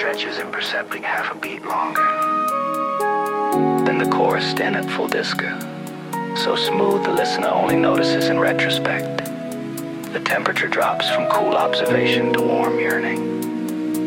stretches imperceptibly half a beat longer. Then the chorus stand at full disco, so smooth the listener only notices in retrospect. The temperature drops from cool observation to warm yearning.